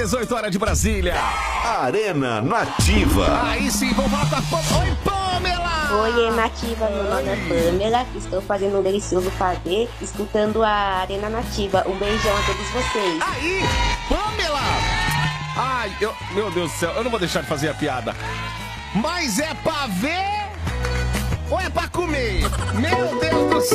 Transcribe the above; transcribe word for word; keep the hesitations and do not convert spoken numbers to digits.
dezoito horas de Brasília. Arena Nativa. Aí sim, vamos falar com a Pam- Oi, Pamela! Oi, Nativa, meu nome é Pamela, estou fazendo um delicioso pavê, escutando a Arena Nativa. Um beijão a todos vocês. Aí, Pamela! Ai, eu, meu Deus do céu, eu não vou deixar de fazer a piada. Mas é pra ver ou é pra comer? Meu Deus do céu!